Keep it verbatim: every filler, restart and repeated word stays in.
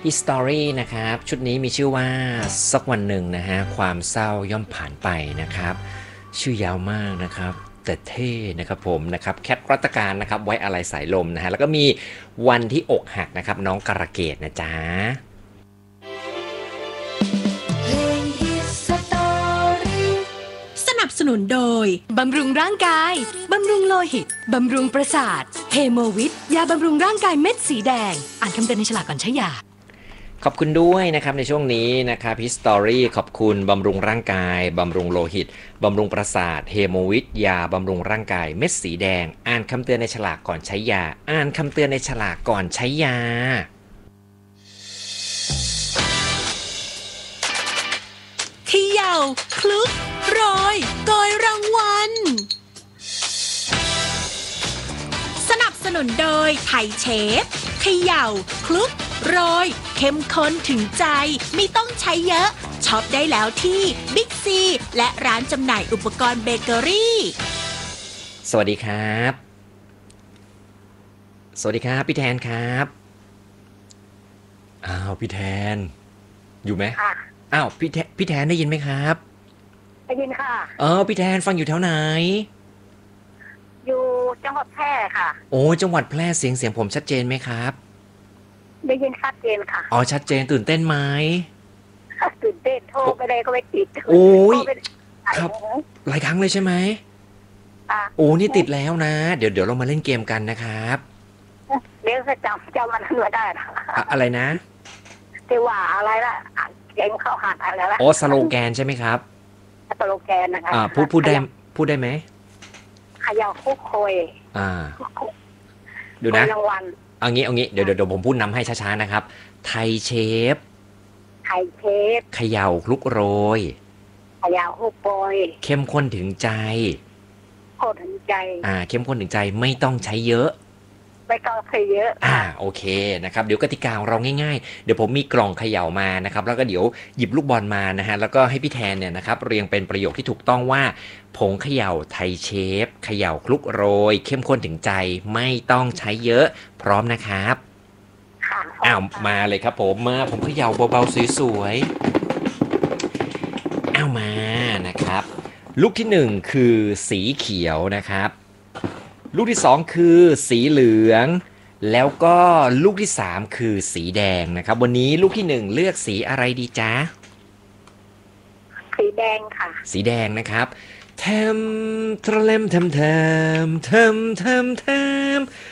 History นะครับชุดนี้มีชื่อว่าสักวันหนึ่งนะฮะความเศร้าย่อมผ่านไปนะครับชื่อยาวมากนะครับแต่เท่นะครับผมนะครับแคทรัตการนะครับไว้อะไรสายลมนะฮะแล้วก็มีวันที่อกหักนะครับน้องกระเกดนะจ๊ะสนับสนุนโดยบำรุงร่างกายบำรุงโลหิตบำรุงประสาทเฮโมวิทยาบำรุงร่างกายเม็ดสีแดงอ่านคำเตือนในฉลากก่อนใช้ยาขอบคุณด้วยนะครับในช่วงนี้นะครับ History ขอบคุณบำรุงร่างกายบำรุงโลหิตบำรุงประสาทเฮโมวิทยาบำรุงร่างกายเม็ดสีแดงอ่านคำเตือนในฉลากก่อนใช้ยาอ่านคำเตือนในฉลากก่อนใช้ยาเขย่าคลุกโรยโกยรางวัลสนับสนุนโดยไทยเชฟเขย่าคลุกโรยเข้มข้นถึงใจไม่ต้องใช้เยอะช็อปได้แล้วที่บิ๊กซีและร้านจำหน่ายอุปกรณ์เบเกอรี่สวัสดีครับสวัสดีครับพี่แทนครับอ้าวพี่แทนอยู่ไหมค่ะอ้าวพี่แทนพี่แทนได้ยินไหมครับได้ยินค่ะเออพี่แทนฟังอยู่แถวไหนอยู่จังหวัดแพร่ค่ะโอ้จังหวัดแพร่เสียงเสียงผมชัดเจนไหมครับได้ยินชัดเจนค่ะอ๋อชัดเจนตื่นเต้นไหมตื่นเต้นโทรไปเลยก็ไม่ติดโอ้ยโทไปครับหลายครั้งเลยใช่ไหมค่ะโอ้นี่ติดแล้วนะเดี๋ยวเดี๋ยวเรามาเล่นเกมกันนะครับเดี๋ยวจะจำจำมันหัวได้นะอะอะไรนะที่ว่าอะไรล่ะเกมเข้าหัดอะไรล่ะโอ้สโลแกนใช่ไหมครับสโลแกนนะคะอ่าพูดพูดได้พูดได้ไหมขยาวคุกโคยอ่าดูนะรางวัลเอางี้เอางี้เดี๋ยวเดี๋ยวผมพูดนำให้ช้าๆนะครับไทยเชฟไทยเชฟเขย่าคลุกโรยขยาวคุกโคยเข้มข้นถึงใจโคตรถึงใจอ่าเข้มข้นถึงใจไม่ต้องใช้เยอะไม่ต้องใช้เยอะอ่าโอเคนะครับเดี๋ยวกติกาของเราง่ายๆเดี๋ยวผมมีกล่องเขย่ามานะครับแล้วก็เดี๋ยวหยิบลูกบอลมานะฮะแล้วก็ให้พี่แทนเนี่ยนะครับเรียงเป็นประโยคที่ถูกต้องว่าผงเขย่าไทยเชฟเขย่าคลุกโรยเข้มข้นถึงใจไม่ต้องใช้เยอะพร้อมนะครับค่ะอ้าวมาเลยครับผมมาผมเขย่าเบาๆสวยๆอ้าวมานะครับลูกที่หนึ่งคือสีเขียวนะครับลูกที่สองคือสีเหลืองแล้วก็ลูกที่สามคือสีแดงนะครับวันนี้ลูกที่หนึ่งเลือกสีอะไรดีจ๊ะสีแดงค่ะสีแดงนะครับเทมทรเลมเทมเทมเทมเทมเทม